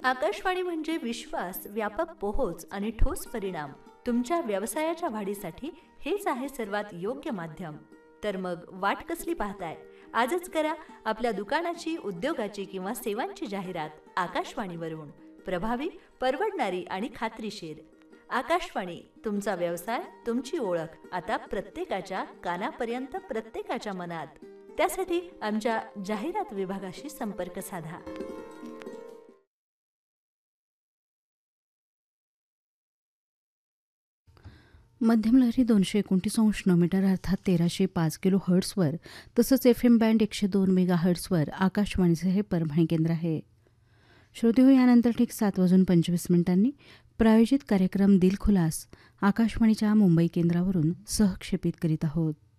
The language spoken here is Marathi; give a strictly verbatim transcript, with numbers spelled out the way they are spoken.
आकाशवाणी म्हणजे विश्वास, व्यापक पोहोच आणि ठोस परिणाम. तुमच्या व्यवसायाच्या वाढीसाठी हेच आहे सर्वात योग्य माध्यम. तर मग वाट कसली पाहताय? आजच करा आपल्या दुकानाची, उद्योगाची किंवा सेवांची जाहिरात आकाशवाणीवरून. प्रभावी, परवडणारी आणि खात्रीशीर. आकाशवाणी, तुमचा व्यवसाय, तुमची ओळख आता प्रत्येकाच्या कानापर्यंत, प्रत्येकाच्या मनात. त्यासाठी आमच्या जाहिरात विभागाशी संपर्क साधा. मध्यमलहरी दोनशे एकोणतीस अंश नऊ मीटर अर्थात तेराशे पाच किलो हर्ट्सवर तसंच एफ एम बँड एकशे दोन मेगा हर्ट्सवर आकाशवाणीचे हे परभणी केंद्र आहे. श्रोते हो, यानंतर ठीक सात वाजून पंचवीस मिनिटांनी प्रायोजित कार्यक्रम दिलखुलास आकाशवाणीच्या मुंबई केंद्रावरून सहक्षेपित करीत आहोत.